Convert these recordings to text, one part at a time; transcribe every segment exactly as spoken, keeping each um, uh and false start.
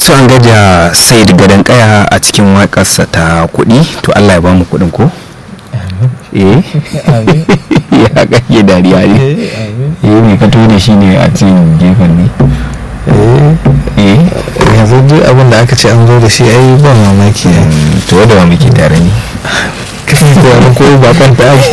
to an gaja sai da gadon kaya a cikin waƙarsa ta kuɗi, to Allah ya ba mu kuɗin ko? eh ya kake dariya ne eh mai kato da shi ne a cikin gefen ne eh yanzu duk abin da aka ce an zo da shi ai ba mamaki ne. to wadda ba muke tare ne wani ko bakon ta ake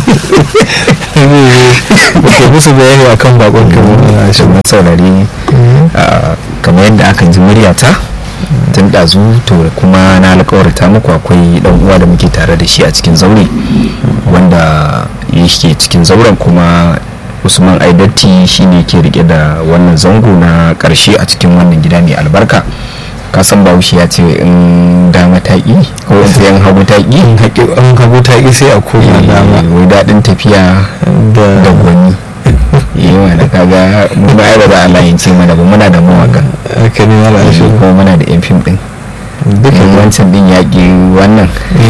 da ke musu bayani a kan bakon kamar shi saurari kamar yadda aka ji muryata tun ɗazu, to kuma na alƙawarta muku akwai ɗan uwa da muke tare da shi a cikin zaure wanda yake cikin zauren, kuma Usman Aidatti shine ke rike da wannan zango na ƙarshe a cikin wannan gida mai albarka. Kasan Bahaushe ya ce in dama taƙi ko in hagu taƙi in hagu taƙi sai a koma dama, wai daɗin tafiya da gwani yawa da kaga mu ba ai ba za a layince mana ba, muna da mawaka aka ne mala shi kuma muna da yan fim din dukkan wancan din yaƙi wannan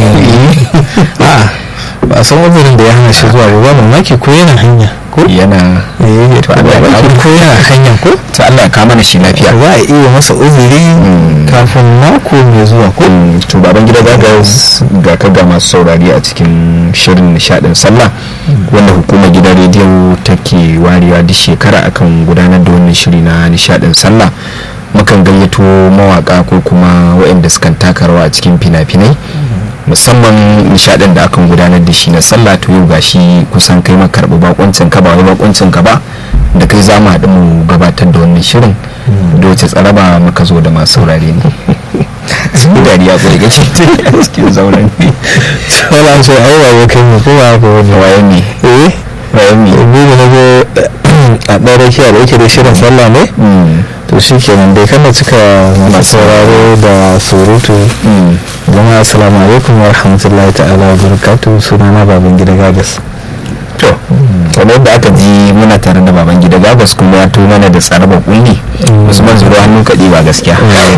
a ba san wazirin da ya hana shi zuwa ba mamaki ko yana hanya ko yana eh to Allah ya ko yana hanya ko to Allah ya ka mana shi lafiya, za a iya masa uzuri kafin mako mai zuwa ko. To baban gida ga ga ka ga masu saurari a cikin shirin nishadin sallah wanda hukumar gidan rediyo take warewa duk shekara akan gudanar da wannan shiri na nishadin sallah. Mukan gayyato mawaka ko kuma waɗanda sukan taka rawa a cikin fina-finai, musamman nishadin da akan gudanar da shi na sallah. To yau gashi kusan kai ma karɓi bakuncin ka ba wai bakuncin ka ba, da kai za mu haɗu mu gabatar da wannan shirin da wace tsaraba muka zo da masu saurare ne su dariya ko daga cikin zauren ne wala so ai wa kai mu ko ba ko wayan ne eh wayan ne ni da nago a ɗare kiya da yake da shirin sallah ne to shi kenan dai kana cika masu sauraro da surutu. Jama'a assalamu alaikum wa rahmatullahi ta'ala wa barakatuh. Sunana baban gida gagas. To kamar da aka ji muna tare da baban gida gagas kuma ya tona mana da tsaraba kulli Usman zuro hannun kaɗi ba gaskiya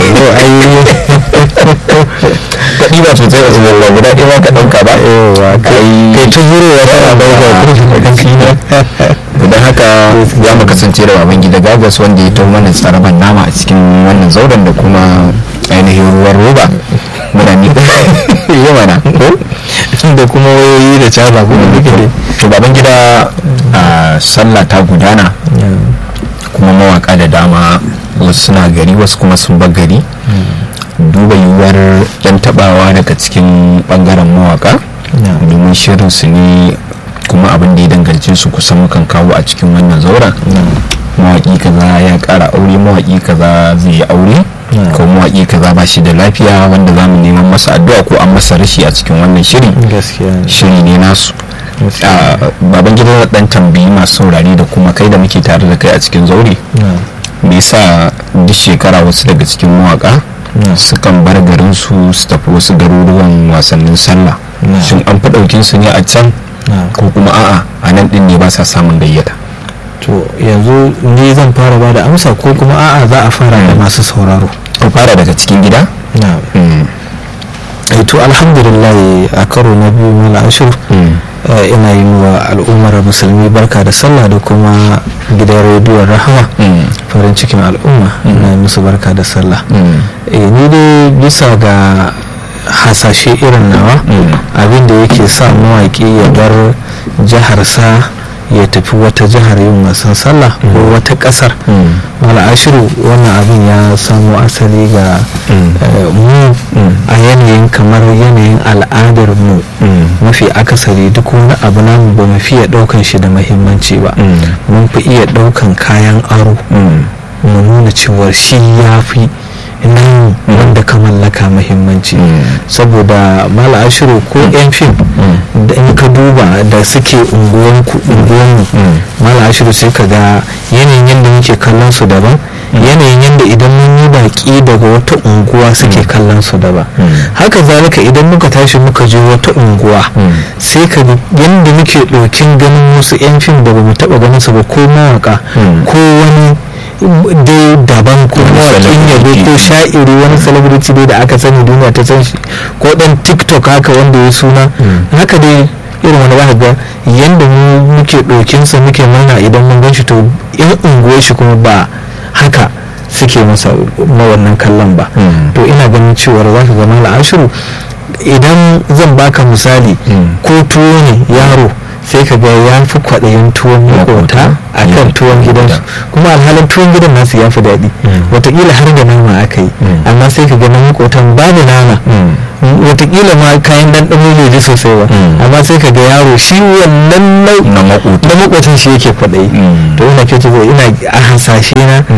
kaɗi ba sosai wasu ba guda ɗaya ba ka ɗauka ba kai tun zuro ya fara ɗauka don haka za mu kasance da baban gida gagas wanda ya tona mana tsaraban nama a cikin wannan zauren da kuma ainihin ruwan roba muna ni yawa na da kuma wayoyi da caza kuma duka dai. To baban gida a sallah ta gudana kuma mawaka da dama wasu suna gari wasu kuma sun bar gari. Duba yiwuwar yan tabawa daga cikin bangaren mawaka domin shirin su ne kuma abin da ya danganci su kusan mukan kawo a cikin wannan zauren. Mawaki kaza ya kara aure, mawaki kaza zai yi aure, ko mawaƙi kaza ba shi da lafiya wanda za mu neman masa addu'a ko an masa rashi a cikin wannan shiri shiri ne nasu. Baban gida dan tambayi masu saurari da kuma kai da muke tare da kai a cikin zaure, me yasa duk shekara wasu daga cikin mawaka sukan bar garin su su tafi wasu garuruwan wasannin sallah? Shin an fi ɗaukin su ne a can ko kuma a'a a nan din ne ba sa samun gayyata? To yanzu ni zan fara ba da amsa ko kuma a'a za a fara da masu sauraro? Ko fara daga cikin gida? Na to alhamdulillah a karo na biyu mala ashir ina yi wa al'ummar musulmi barka da sallah da kuma gidan rediyon rahama farin cikin al'umma ina yi musu barka da sallah. Ni dai bisa ga hasashe irin nawa abin da yake sa mawaƙi ya bar jiharsa ya tafi wata jihar yin wasan sallah ko wata kasar wala ashiru wannan abin ya samo asali ga mu a yanayin kamar yanayin al'adar mu mafi akasari duk wani abu namu ba mu fiye daukan shi da muhimmanci ba. Mun fi iya daukan kayan aro mu nuna cewar shi ya fi nan wanda ka mallaka muhimmanci. Saboda mala ashiru ko yan fim da in ka duba da suke unguwanku unguwanmu mala ashiru sai ka ga yanayin yadda muke kallon su daban, yanayin yadda idan mun yi baki daga wata unguwa suke kallon su daban. Haka zalika idan muka tashi muka je wata unguwa sai ka yadda muke ɗaukin ganin wasu yan fim da ba mu taɓa ganin su ba ko mawaka ko wani dai daban ko mawaƙin yabo ko sha'iri wani celebrity dai da aka sani duniya ta san shi ko dan tiktok haka wanda ya suna haka dai irin wani zaka ga yanda mu muke ɗokin sa muke murna idan mun gan shi to in unguwar shi kuma ba haka suke masa ma wannan kallon ba. To ina ganin cewa za ka ga Malam Ashiru, idan zan baka misali ko tuwo ne yaro sai ka ga ya fi kwaɗayin tuwon makota a kan tuwon gidansu, kuma alhalin tuwon gidan nasu ya fi daɗi, watakila har da nama aka yi, amma sai ka ga na makotan babu nama, watakila ma kayan ɗanɗano bai ji sosai ba, amma sai ka ga yaro shi wannan na makotan shi yake kwaɗayi. to ina ke ce ina a hasashe na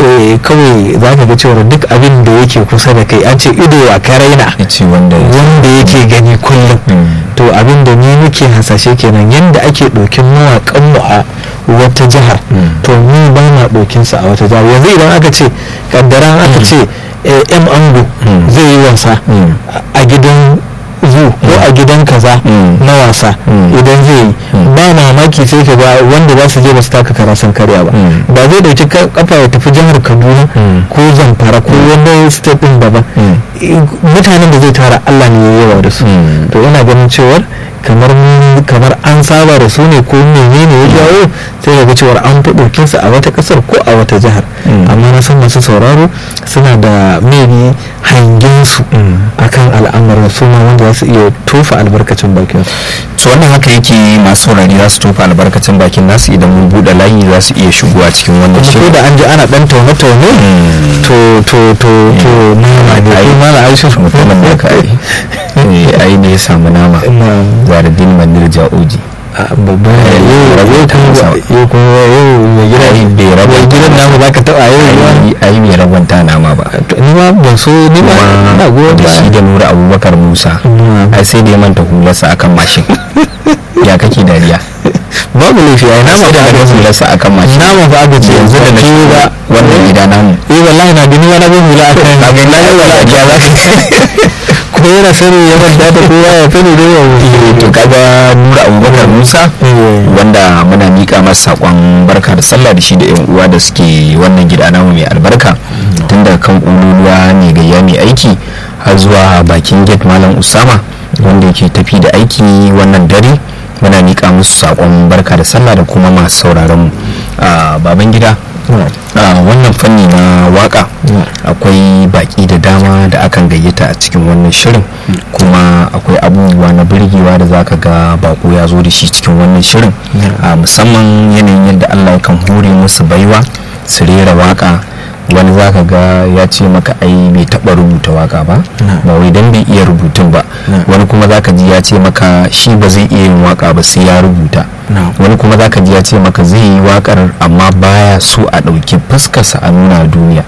kawai za ka ga cewa duk abin da yake kusa da kai an ce ido a karaina wanda yake gani kullum. to abin da ni muke hasashe kenan, yadda ake ɗaukin mawaƙanmu a wata jihar, to ni ba na ɗaukin sa a wata jihar. yanzu idan aka ce kaddara aka ce yan ango zai yi wasa a gidan zu ko a gidan kaza na wasa, idan zai yi ba mamaki sai ka ga wanda za su je ba su taka karasan karya ba, ba zai dauki kafa ya tafi jihar Kaduna ko Zamfara ko wanda state din daban, mutanen da zai tara Allah ne ya yawa da su. to ina ganin cewar kamar kamar an saba da su ne ko menene ya jawo sai ga cewar an fi ɗaukin su a wata ƙasar ko a wata jihar. amma na san masu sauraro suna da maybe hangen su akan al'amuran su ma wanda za su iya tofa albarkacin bakin su. to wannan haka yake, masu saurari za su tofa albarkacin bakin nasu idan mun buɗe layi za su iya shigowa cikin wannan shirin. ko da an ji ana ɗan taune-taune to to to to nama ne ai mala Aisha mutumin da ka ai ai ne ya samu nama Zaradin Manir Ja'oji babban yau kuma yau mai gida bai rabon gidan namu za ka taɓa yau ai mai rabon ta nama ba. ni ma ban so ni ma na goyon da shi da Nura Abubakar Musa ai sai da ya manta hularsa akan mashin. ya kake dariya? babu laifi ai nama da aka hularsa akan mashin. nama ba aka ce yanzu da nake ba wannan gida namu eh wallahi na gani wani bin hula akan na gani na yawa da ya za ko yana sani ya manta da kowa ya sani da yawa. to kaga Nura Abubakar Musa wanda muna mika masa sakon barka da sallah da shi da yan uwa da suke wannan gida namu mai albarka, tun daga kan ƙululuwa ne gayya mai aiki har zuwa bakin gate Malam Usama wanda yake tafi da aiki wannan dare. muna mika musu sakon barka da sallah da kuma masu sauraron mu. baban gida wannan fanni na waka akwai baki da dama da akan gayyata a cikin wannan shirin, kuma akwai abubuwa na birgewa da zaka ga bako ya zo da shi cikin wannan shirin, musamman yanayin yadda Allah kan hore musu baiwa su rera waka. wani zaka ga ya ce maka ai bai taba rubuta waka ba, ba wai dan bai iya rubutun ba. wani kuma zaka ji ya ce maka shi ba zai iya yin waka ba sai ya rubuta. wani kuma zaka ji ya ce maka zai yi wakar amma baya so a ɗauki fuskarsa a nuna duniya.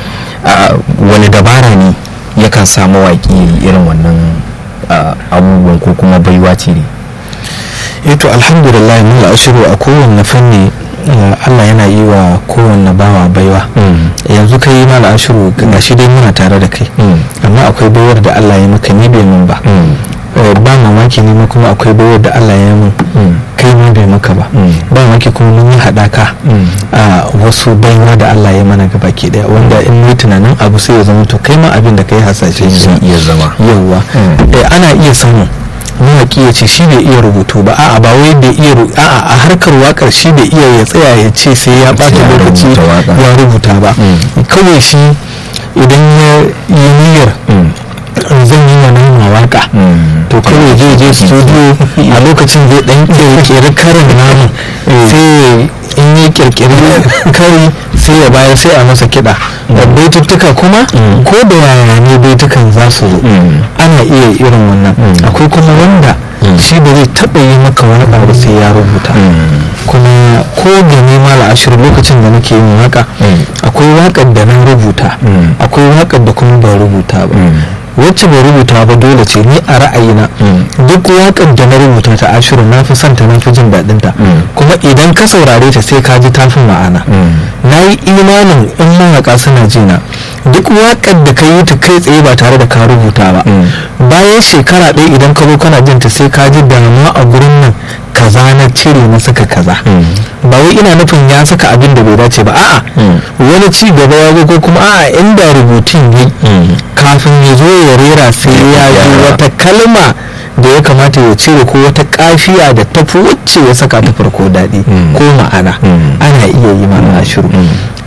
wani dabara ne yakan samu waƙi irin wannan abubuwan ko kuma baiwa ce ne? eh to alhamdulillah mun ashiru a kowanne fanni Allah yana yi wa kowanne bawa baiwa. yanzu kai mala ashiru gashi dai muna tare da kai, amma akwai baiwar da Allah ya maka ni bai mun ba. ba mamaki ne kuma akwai baiwar da Allah ya mun kai ma bai maka ba. ba mamaki kuma mun yi haɗaka a wasu baiwa da Allah ya mana gaba ke daya, wanda in yi tunanin abu sai ya zama to kai ma abin da kai hasashe zai iya zama yawwa. ana iya samun mawaƙi ya ce shi bai iya rubutu ba, a'a ba wai bai iya a'a a harkar wakar shi bai iya ya tsaya ya ce sai ya ɓata lokaci ya rubuta ba. kawai shi idan ya yi niyyar zan yi wa nama waka to kawai zai je studio a lokacin zai dan kirkiri karin nama, sai in yi kirkiri kari sai ya bayar sai a masa kiɗa. baituttuka kuma ko da yaya ne baitukan za su zo ana iya irin wannan. akwai kuma wanda shi ba zai taɓa yi maka wani abu sai ya rubuta. kuma ko da ni mala ashir lokacin da nake yin waka akwai wakar da na rubuta akwai wakar da kuma ba rubuta ba. wacce bai rubuta ba dole ce ni a ra'ayina duk waƙar da na rubuta ta ashiru na fi son ta na fi jin daɗin ta, kuma idan ka saurare ta sai ka ji ta fi ma'ana. na yi imanin in mawaƙa suna jina duk waƙar da ka yi ta kai tsaye ba tare da ka rubuta ba, bayan shekara ɗaya idan ka zo kana jin ta sai ka ji damuwa a gurin nan kaza na cire na saka kaza. ba wai ina nufin ya saka abin da bai dace ba, a'a wani ci gaba ya zo ko kuma a'a inda rubutun yi kafin ya zo ya rera sai ya ji wata kalma da ya kamata ya cire ko wata kafiya da ta fi wacce ya saka ta farko daɗi ko ma'ana. ana iya yi mana shiru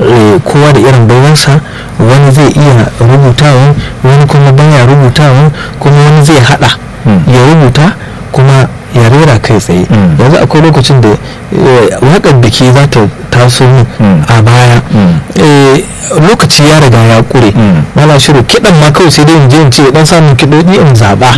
kowa da irin baiwansa, wani zai iya rubutawa, wani kuma baya rubutawa, kuma wani zai hada ya rubuta kuma ya rera kai tsaye. Yanzu akwai lokacin da waƙar da ke za ta taso a baya, lokaci ya riga ya ƙure, mana shiru kiɗan ma kawai sai dai in je in ce dan samun kiɗoɗi in zaɓa,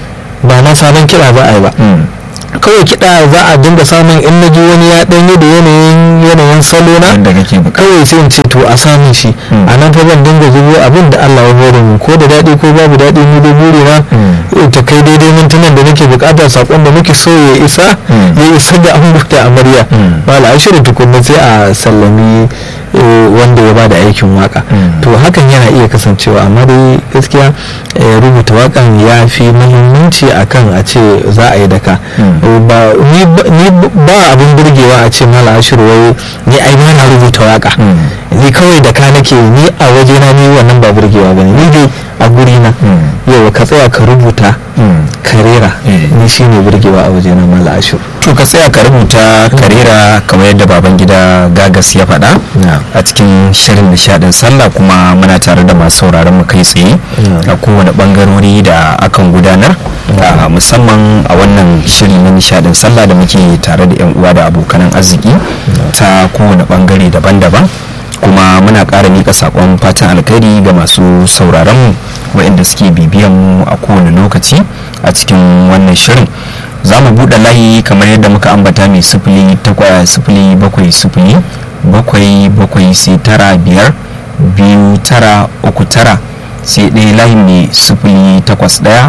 ba na sabon kiɗa za a yi ba, kawai kiɗa za a dinga samun in na ji wani ya ɗanyi da yanayin yanayin salo na kawai sai in ce to a samun shi a nan fa zan dinga zubo abin da Allah ya hore mu, ko da daɗi ko babu daɗi mu da buri na ta kai daidai mintunan da nake buƙatar sakon da muke so ya isa ya isa da an buta amarya ba la ashirin tukunna sai a sallami wanda ya bada aikin waka. To hakan yana iya kasancewa, amma dai gaskiya rubuta wakan ya fi muhimmanci akan a ce za a yi daka. ba ni ba abin burgewa a ce mala ashiru wai ni ai ba na rubuta waka, ni kawai da ka nake, ni a waje na ni wannan ba burgewa bane, ni dai a guri na yau ka tsaya ka rubuta karera ni shine burgewa a waje na mala ashiru. To ka tsaya ka rubuta karera kamar yadda baban gida Gagas ya faɗa a cikin shirin nishadin sallah, kuma muna tare da masu sauraron mu kai tsaye a kowane bangarori da akan gudanar, musamman a wannan shiri na nishadin sallah da muke tare da yan uwa da abokanan arziki ta kowane bangare daban-daban. Kuma muna ƙara mika sakon fatan alkhairi ga masu sauraron mu waɗanda suke bibiyan mu a kowane lokaci a cikin wannan shirin. Za mu buɗe layi kamar yadda muka ambata mai sifili takwas sifili bakwai sifili bakwai bakwai sai tara biyar biyu tara uku tara, sai ɗaya layi mai sifili takwas ɗaya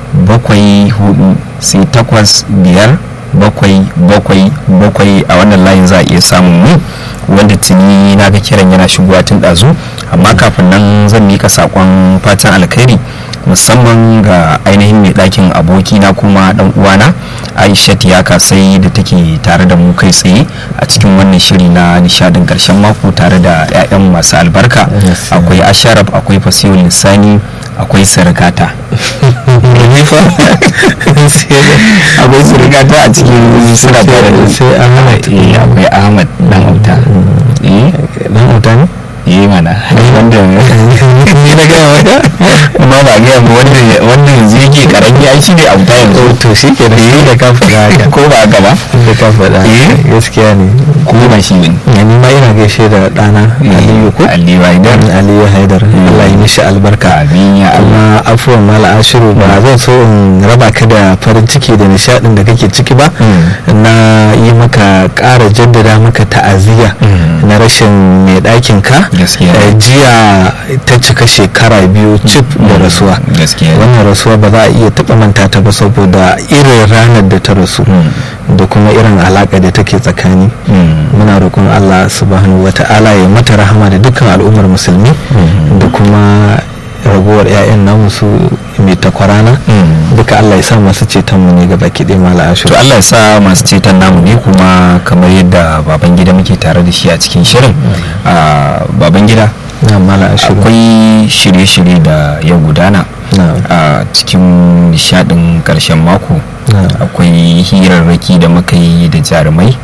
bakwai hudu sai takwas biyar bakwai bakwai bakwai. A wannan layin za a iya samun mu, wanda tuni na ga kiran yana shigowa tun ɗazu, amma kafin nan zan mika saƙon fatan alkhairi musamman ga ainihin mai ɗakin abokina kuma ɗan uwana Aishat ya kasai da take tare da mu kai tsaye a cikin wannan shiri na nishadin ƙarshen mako tare da 'ya'yan masu albarka. Akwai Asharaf, akwai Fasihul Lissani, akwai Sarkata akwai Sarkata a cikin suna tare da sai Ahmad, akwai Ahmad dan auta dan auta ne yi mana wanda ni na gaya wata amma ba gaya mu wanda wanda yanzu yake karami ai shi ne auta yanzu. to shi ke da shi da ka faɗa haka ko ba haka ba da ka faɗa gaskiya ne, kuma ba shi ne ni ma ina gaishe da ɗana Aliyu ko Aliyu Haidar Aliyu Haidar Allah ya mishi albarka. Amin ya Allah. Amma afuwan mala ashiru ba zan so in raba ka da farin ciki da nishadin da kake ciki ba, na yi maka ƙara jaddada maka ta'aziyya na rashin mai ɗakin ka. Jiya ta cika shekara biyu cif da rasuwa. Wannan rasuwa ba za a iya taɓa manta ta ba saboda irin ranar da ta rasu da kuma irin alaƙa da take tsakani. Muna roƙon Allah subhanahu wata'ala ya mata rahama da dukkan al'ummar musulmi da kuma ragowar 'ya'yan namu su mai takwarana duka Allah ya sa masu ceton mu ne gaba kiɗe mala ashiru. To Allah ya sa masu ceton namu ne, kuma kamar yadda baban gida muke tare da shi a cikin shirin. Baban gida na mala ashiru, akwai shirye-shirye da ya gudana a cikin nishadin karshen mako. Akwai hirarraki da muka yi da jarumai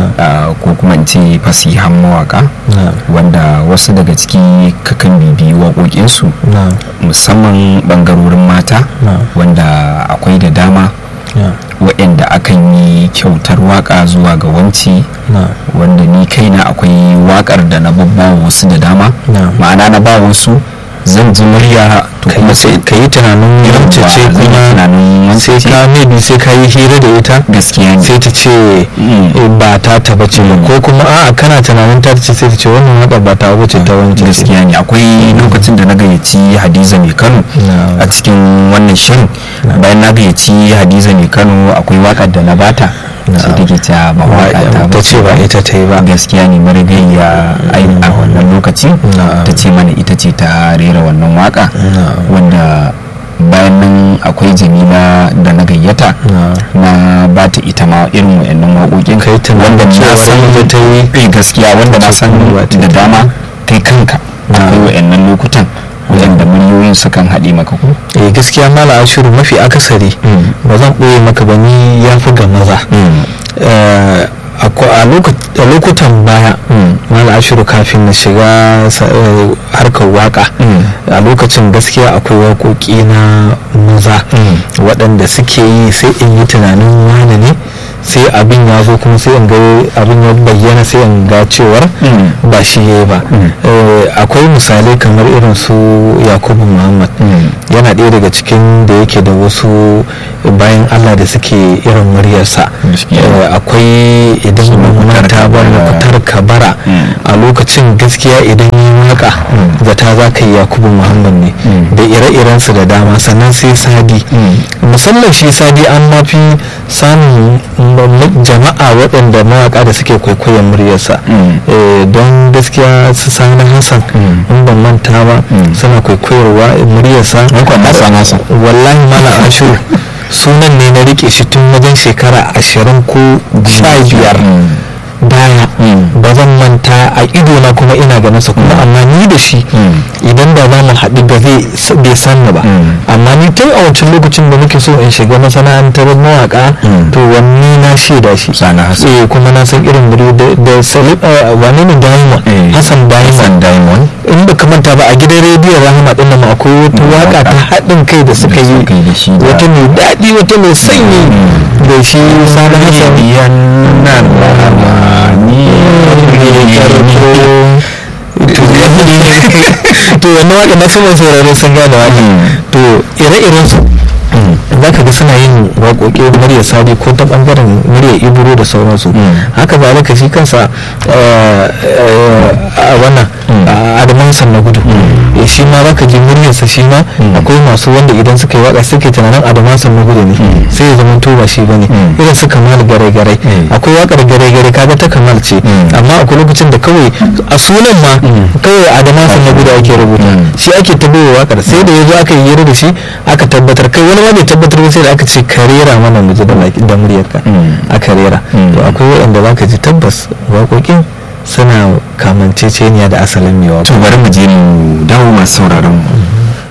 ko kuma in ce fasihan mawaka wanda wasu daga ciki kakan bibi waƙoƙinsu musamman ɓangarorin mata wanda akwai da dama waɗanda akan yi kyautar waƙa zuwa ga wanci wanda ni kaina akwai waƙar da na babba wasu da dama, ma'ana na ba wasu zan ji murya to kuma sai ka yi tunanin wance ce, kuma sai ka maybe sai ka yi hira da ita gaskiya sai ta ce ba ta ta bace ba, ko kuma a'a kana tunanin ta ce sai ta ce wannan haka ba ta bace ta wance gaskiya ne. Akwai lokacin da na gayyaci Hadiza mai Kano a cikin wannan shirin, bayan na gayyaci Hadiza mai Kano akwai wakar da na bata sai take ta ba waka ta ta ce ba ita ta yi ba, gaskiya ne marigayya a wannan lokaci ta ce mana ita ce ta rera wannan waka wanda bayan nan akwai Jamila da na gayyata na ba ta ita ma irin wayannan waƙoƙin wanda na san da ta yi gaskiya wanda na san da dama kai kanka akwai wayannan lokutan wanda muryoyin sukan haɗe maka ko eh gaskiya mala ashiru mafi akasari ba zan ɓoye maka ba ni ya fi ga maza a lokutan baya mala ashiru kafin na shiga harkar waka a lokacin gaskiya akwai waƙoƙi na maza waɗanda suke yi sai in yi tunanin wani ne sai abin ya zo kuma sai in ga abin ya bayyana sai in ga cewar ba shi ya yi ba. Akwai misalai kamar irin su Yakubu Muhammad yana ɗaya daga cikin da yake da wasu bayan Allah da suke irin muryarsa. Akwai idan mata ba fitar kabara a lokacin gaskiya idan yi waka zata za ka yi Yakubu Muhammad ne da ire-irensu da dama. Sannan sai Sadi, musamman shi Sadi an mafi samun jama'a waɗanda mawaƙa da suke kwaikwayon muryarsa don gaskiya su Sani Hassan in ban manta ba suna kwaikwayarwa muryarsa. Wallahi mala ashiru sunan ne na rike shi tun wajen shekara ashirin ko sha biyar baya ba zan manta a ido na kuma ina ganin sa kuma amma ni da shi idan da za mu haɗu ba zai bai sanni ba amma ni tun a wancan lokacin da muke so in shiga masana'antar mawaka to wani na shaida shi eh kuma na san irin muri da salib wani ne Diamond Hassan Diamond in ba ka manta ba a gidan rediyon Rahama din nan akwai wata waka ta haɗin kai da suka yi wata mai daɗi wata mai sanyi da shi Sani Hassan nan ni to wannan waka na sun sauraro sun gane wani to ire-iren su za ka ga suna yin waƙoƙi murya Sadi ko ta ɓangaren murya Ibro da sauransu. Haka ba alaka shi kansa a wannan Adamu Hassan na gudu shi ma za ka ji muryarsa shi ma akwai masu wanda idan suka yi waƙa suke tunanin Adamu Hassan na gudu ne sai ya zama to ba shi bane irin su Kamal gare-gare akwai waƙar gare-gare kaga ta Kamal ce amma akwai lokacin da kawai a sunan ma kawai Adamu Hassan na gudu ake rubuta shi ake tabbawa waƙar sai da yazo aka yi hira da shi aka tabbatar kai wani ma bai tabbatar ba sai da aka ce karera mana mu ji da muryarka a karera to akwai waɗanda za ka ji tabbas waƙoƙin suna kamanceceniya da asalin mai waƙa. To bari mu je mu dawo masu sauraron mu.